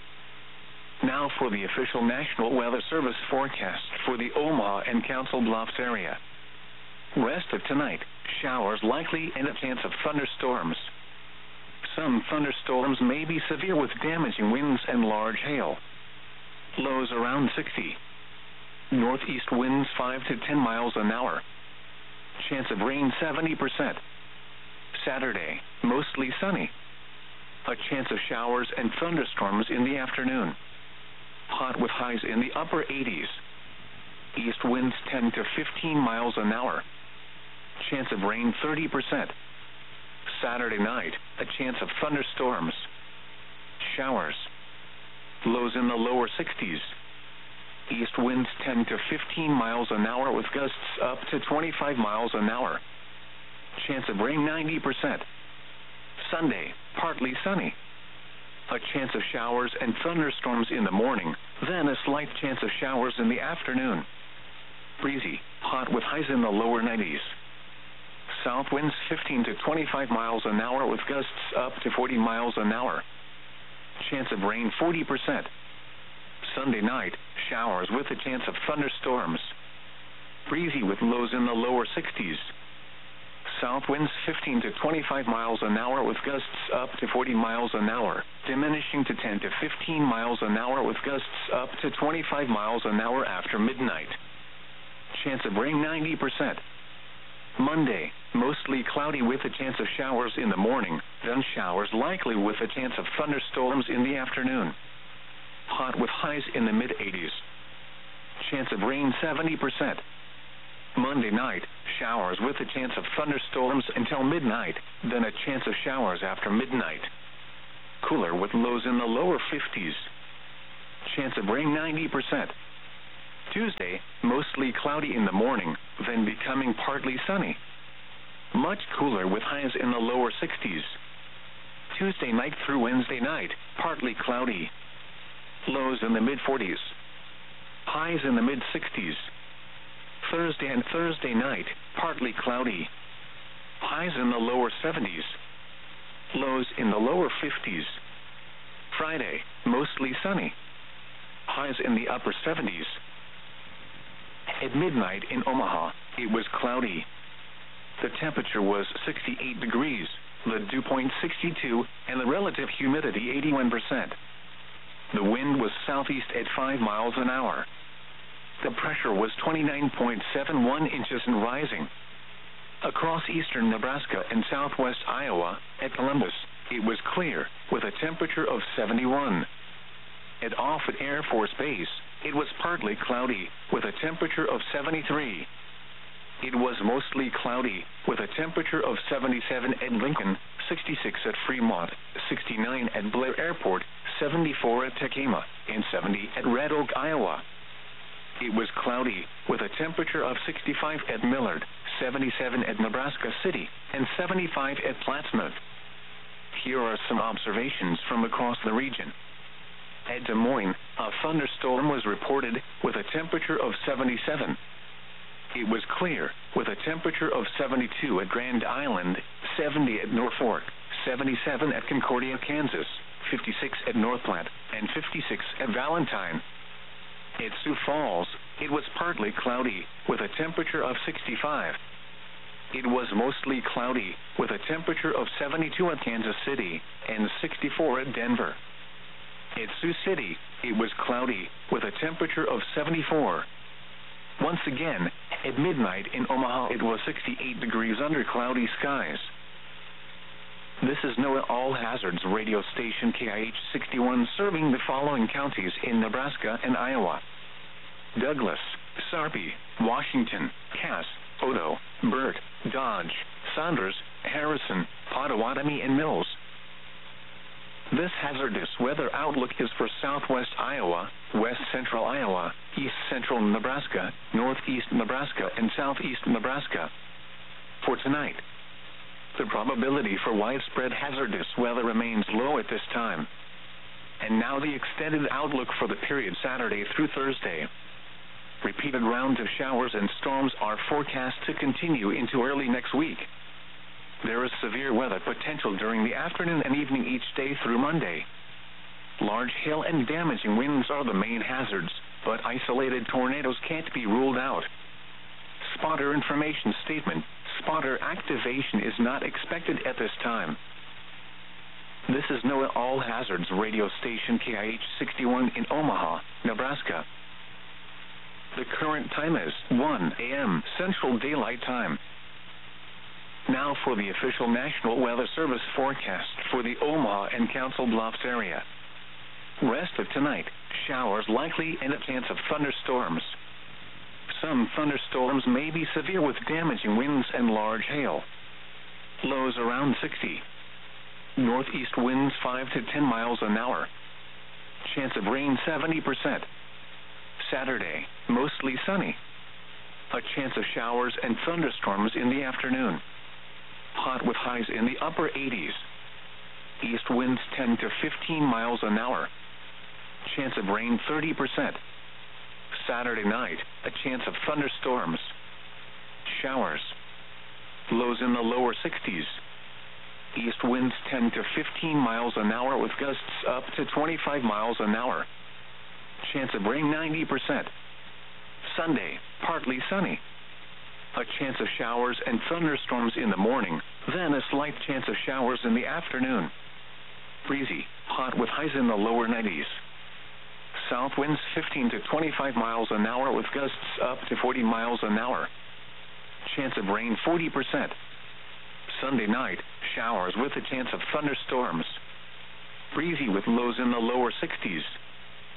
Now for the official National Weather Service forecast for the Omaha and Council Bluffs area. Rest of tonight, showers likely and a chance of thunderstorms. Some thunderstorms may be severe with damaging winds and large hail. Lows around sixty. Northeast winds five to ten miles an hour. Chance of rain seventy percent. Saturday, mostly sunny. A chance of showers and thunderstorms in the afternoon. Hot with highs in the upper eighties. East winds ten to fifteen miles an hour. Chance of rain thirty percent. Saturday night, a chance of thunderstorms. Showers. Lows in the lower sixties. East winds ten to fifteen miles an hour with gusts up to twenty-five miles an hour. Chance of rain ninety percent. Sunday, partly sunny. A chance of showers and thunderstorms in the morning, then a slight chance of showers in the afternoon. Breezy, hot with highs in the lower nineties. South winds fifteen to twenty-five miles an hour with gusts up to forty miles an hour. Chance of rain forty percent. Sunday night, showers with a chance of thunderstorms. Breezy with lows in the lower sixties. South winds fifteen to twenty-five miles an hour with gusts up to forty miles an hour, diminishing to ten to fifteen miles an hour with gusts up to twenty-five miles an hour after midnight. Chance of rain ninety percent. Monday, mostly cloudy with a chance of showers in the morning, then showers likely with a chance of thunderstorms in the afternoon. Hot with highs in the mid eighties. Chance of rain seventy percent. Monday night, Showers with a chance of thunderstorms until midnight, then a chance of showers after midnight. Cooler with lows in the lower fifties. Chance of rain ninety percent. Tuesday, mostly cloudy in the morning, then becoming partly sunny. Much cooler with highs in the lower sixties. Tuesday night through Wednesday night, partly cloudy. Lows in the mid forties. Highs in the mid sixties. Thursday and Thursday night, partly cloudy. Highs in the lower seventies. Lows in the lower fifties. Friday, mostly sunny. Highs in the upper seventies. At midnight in Omaha, it was cloudy. The temperature was sixty-eight degrees, the dew point sixty-two, and the relative humidity eighty-one percent. The wind was southeast at five miles an hour. The pressure was twenty-nine point seven one inches and rising. Across eastern Nebraska and southwest Iowa, at Columbus, it was clear, with a temperature of seventy-one. At Offutt Air Force Base, it was partly cloudy, with a temperature of seventy-three. It was mostly cloudy, with a temperature of seventy-seven at Lincoln, sixty-six at Fremont, sixty-nine at Blair Airport, seventy-four at Tekema, and seventy at Red Oak, Iowa. It was cloudy, with a temperature of sixty-five at Millard, seventy-seven at Nebraska City, and seventy-five at Plattsmouth. Here are some observations from across the region. At Des Moines, a thunderstorm was reported, with a temperature of seventy-seven. It was clear, with a temperature of seventy-two at Grand Island, seventy at Norfolk, seventy-seven at Concordia, Kansas, fifty-six at North Platte, and fifty-six at Valentine. At Sioux Falls, it was partly cloudy, with a temperature of sixty-five. It was mostly cloudy, with a temperature of seventy-two at Kansas City, and sixty-four at Denver. At Sioux City, it was cloudy, with a temperature of seventy-four. Once again, at midnight in Omaha, it was sixty-eight degrees under cloudy skies. This is NOAA All Hazards radio station K I H sixty-one, serving the following counties in Nebraska and Iowa: Douglas, Sarpy, Washington, Cass, Odo, Burt, Dodge, Saunders, Harrison, Pottawatomie, and Mills. This hazardous weather outlook is for southwest Iowa, west central Iowa, east central Nebraska, northeast Nebraska, and southeast Nebraska. For tonight, the probability for widespread hazardous weather remains low at this time. And now the extended outlook for the period Saturday through Thursday. Repeated rounds of showers and storms are forecast to continue into early next week. There is severe weather potential during the afternoon and evening each day through Monday. Large hail and damaging winds are the main hazards, but isolated tornadoes can't be ruled out. Spotter information statement: spotter activation is not expected at this time. This is NOAA All Hazards radio station K I H sixty-one in Omaha, Nebraska. The current time is one A M Central Daylight Time. Now for the official National Weather Service forecast for the Omaha and Council Bluffs area. Rest of tonight, showers likely and a chance of thunderstorms. Some thunderstorms may be severe with damaging winds and large hail. Lows around sixty. Northeast winds five to ten miles an hour. Chance of rain seventy percent. Saturday, mostly sunny. A chance of showers and thunderstorms in the afternoon. Hot with highs in the upper eighties. East winds ten to fifteen miles an hour. Chance of rain thirty percent. Saturday night, a chance of thunderstorms. Showers. Lows in the lower sixties. East winds ten to fifteen miles an hour with gusts up to twenty-five miles an hour. Chance of rain ninety percent. Sunday, partly sunny. A chance of showers and thunderstorms in the morning, then a slight chance of showers in the afternoon. Breezy, hot with highs in the lower nineties. South winds fifteen to twenty-five miles an hour with gusts up to forty miles an hour. Chance of rain forty percent. Sunday night, showers with a chance of thunderstorms. Breezy with lows in the lower sixties.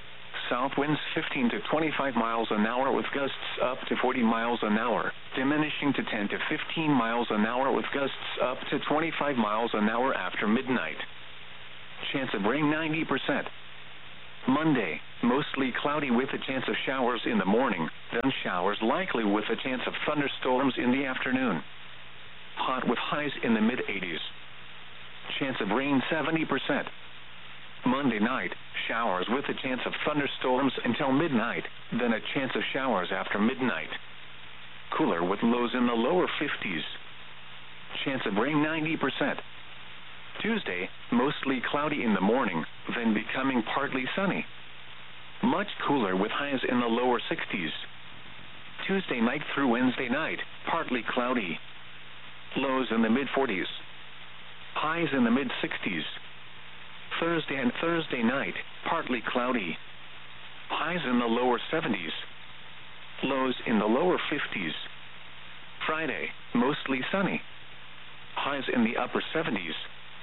South winds fifteen to twenty-five miles an hour with gusts up to forty miles an hour, diminishing to ten to fifteen miles an hour with gusts up to twenty-five miles an hour after midnight. Chance of rain ninety percent. Monday, mostly cloudy with a chance of showers in the morning, then showers likely with a chance of thunderstorms in the afternoon. Hot with highs in the mid eighties. Chance of rain seventy percent. Monday night, showers with a chance of thunderstorms until midnight, then a chance of showers after midnight. Cooler with lows in the lower fifties. Chance of rain ninety percent. Tuesday, mostly cloudy in the morning, then becoming partly sunny. Much cooler with highs in the lower sixties. Tuesday night through Wednesday night, partly cloudy. Lows in the mid forties. Highs in the mid sixties. Thursday and Thursday night, partly cloudy. Highs in the lower seventies. Lows in the lower fifties. Friday, mostly sunny. Highs in the upper seventies.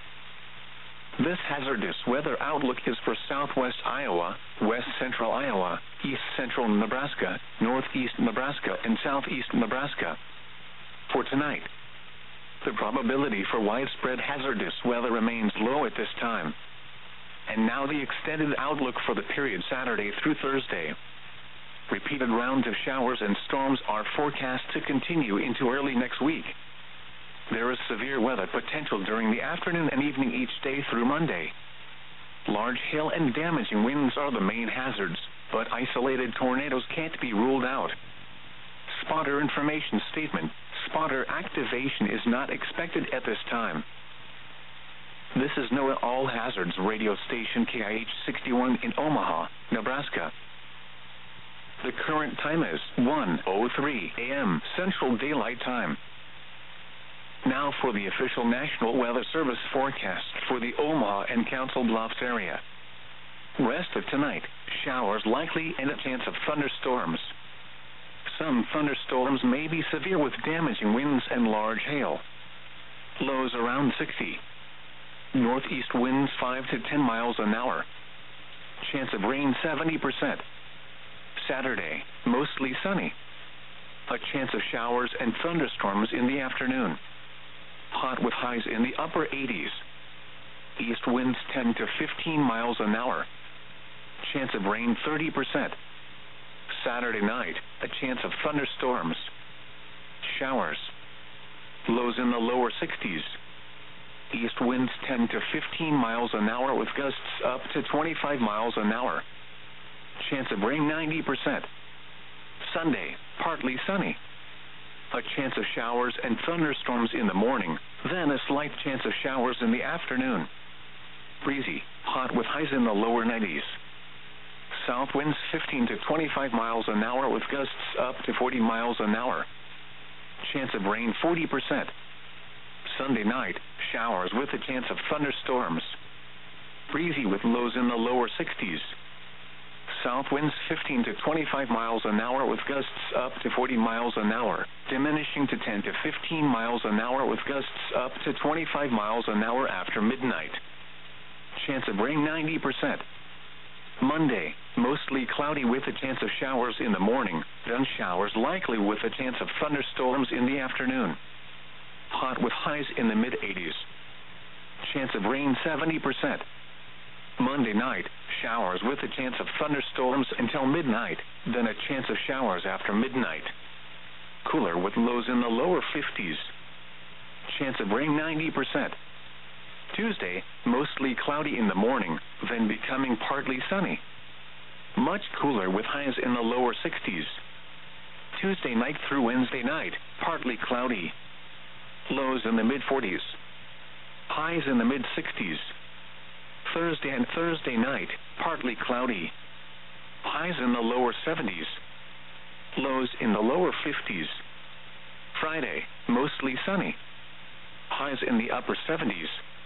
This hazardous weather outlook is for southwest Iowa, west central Iowa, east central Nebraska, northeast Nebraska, and southeast Nebraska. For tonight, the probability for widespread hazardous weather remains low at this time. And now the extended outlook for the period Saturday through Thursday. Repeated rounds of showers and storms are forecast to continue into early next week. There is severe weather potential during the afternoon and evening each day through Monday. Large hail and damaging winds are the main hazards, but isolated tornadoes can't be ruled out. Spotter information statement: spotter activation is not expected at this time. This is NOAA All Hazards radio station K I H sixty-one in Omaha, Nebraska. The current time is one oh three a m Central Daylight Time. Now for the official National Weather Service forecast for the Omaha and Council Bluffs area. Rest of tonight, showers likely and a chance of thunderstorms. Some thunderstorms may be severe with damaging winds and large hail. Lows around sixty. Northeast winds five to ten miles an hour. Chance of rain seventy percent. Saturday, mostly sunny. A chance of showers and thunderstorms in the afternoon. Hot with highs in the upper eighties. East winds ten to fifteen miles an hour. Chance of rain thirty percent. Saturday night, a chance of thunderstorms. Showers. Lows in the lower sixties. East winds ten to fifteen miles an hour with gusts up to twenty-five miles an hour. Chance of rain ninety percent. Sunday, partly sunny. A chance of showers and thunderstorms in the morning, then a slight chance of showers in the afternoon. Breezy, hot with highs in the lower nineties. South winds fifteen to twenty-five miles an hour with gusts up to forty miles an hour. Chance of rain forty percent. Sunday night, showers with a chance of thunderstorms. Breezy with lows in the lower sixties. South winds fifteen to twenty-five miles an hour with gusts up to forty miles an hour, diminishing to ten to fifteen miles an hour with gusts up to twenty-five miles an hour after midnight. Chance of rain ninety percent. Monday, mostly cloudy with a chance of showers in the morning, then showers likely with a chance of thunderstorms in the afternoon. Hot with highs in the mid eighties. Chance of rain seventy percent. Monday night, showers with a chance of thunderstorms until midnight, then a chance of showers after midnight. Cooler with lows in the lower fifties. Chance of rain ninety percent. Tuesday, mostly cloudy in the morning, then becoming partly sunny. Much cooler with highs in the lower sixties. Tuesday night through Wednesday night, partly cloudy. Lows in the mid forties. Highs in the mid sixties. Thursday and Thursday night, partly cloudy. Highs in the lower seventies. Lows in the lower fifties. Friday, mostly sunny. Highs in the upper seventies.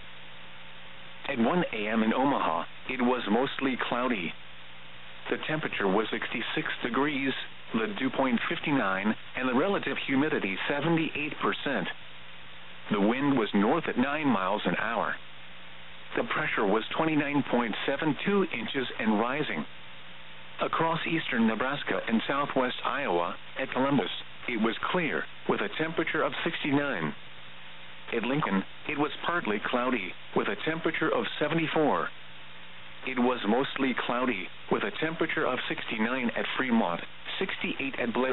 At one a m in Omaha, it was mostly cloudy. The temperature was sixty-six degrees, the dew point fifty-nine, and the relative humidity seventy-eight percent. The wind was north at nine miles an hour. The pressure was twenty-nine point seven two inches and rising. Across eastern Nebraska and southwest Iowa, at Columbus, it was clear, with a temperature of sixty-nine. At Lincoln, it was partly cloudy, with a temperature of seventy-four. It was mostly cloudy, with a temperature of sixty-nine at Fremont, sixty-eight at Blair.